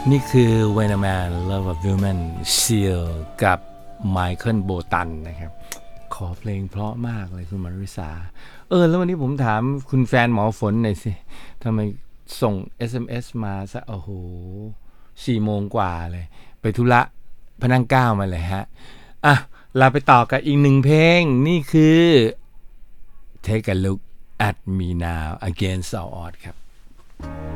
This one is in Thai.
นี่คือ When a Man Love a Woman Seal กับ Michael Bolton นะครับขอเพลงเพราะมากเลยคุณมาริสาแล้ววันนี้ผมถามคุณแฟนหมอฝนหน่อยสิทำไมส่ง SMS มาซะโอ้โห4 โมงกว่าเลยไปธุระพนังเก้ามาเลยฮะเราไปต่อกับอีกหนึ่งเพลงนี่คือ Take a Look at Me Now Against All Odds ครับ